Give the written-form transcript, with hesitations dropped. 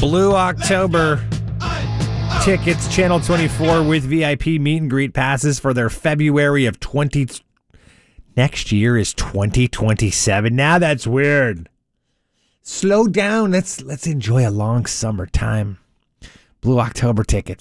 Blue October tickets, Channel 24 with VIP meet and greet passes for their February of 20. Next year is 2027. Now that's weird. Slow down. Let's enjoy a long summertime. Blue October tickets.